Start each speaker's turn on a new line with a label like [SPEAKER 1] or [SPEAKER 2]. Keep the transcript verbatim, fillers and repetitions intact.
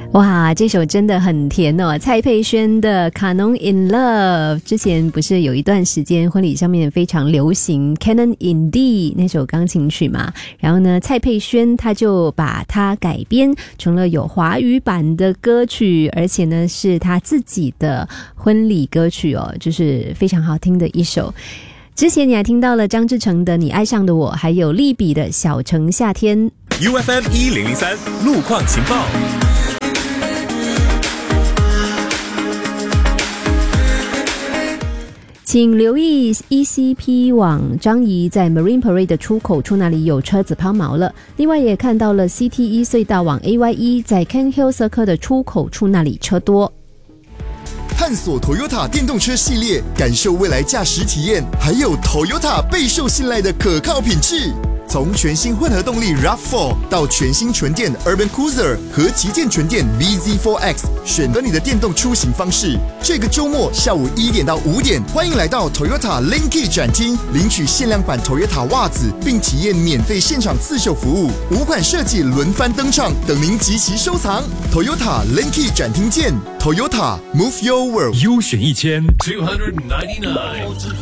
[SPEAKER 1] 哇，这首真的很甜哦，蔡佩轩的《Canon in Love》。之前不是有一段时间婚礼上面非常流行 Canon in D 那首钢琴曲嘛，然后呢蔡佩轩他就把它改编成了有华语版的歌曲，而且呢是他自己的婚礼歌曲哦，就是非常好听的一首。之前你还听到了张志成的《你爱上的我》，还有利比的《小城夏天》。
[SPEAKER 2] U F M 一零零三路况情报。
[SPEAKER 1] 请留意 E C P 往樟宜在 Marine Parade 的出口处那里有车子抛锚了，另外也看到了 C T E 隧道往 A Y E 在 Can Hill Circle 的出口处那里车多。
[SPEAKER 3] 探索 Toyota 电动车系列，感受未来驾驶体验，还有 Toyota 备受信赖的可靠品质。从全新混合动力 R A V 四 到全新纯电 Urban Cruiser 和旗舰纯电 V Z 四 X， 选择你的电动出行方式。这个周末下午一点到五点，欢迎来到 Toyota Linky 展厅，领取限量版 Toyota 袜子，并体验免费现场刺绣服务。五款设计轮番登场，等您集齐收藏。Toyota Linky 展厅见。Toyota Move Your World，
[SPEAKER 2] 优选一千 ，two ninety-nine。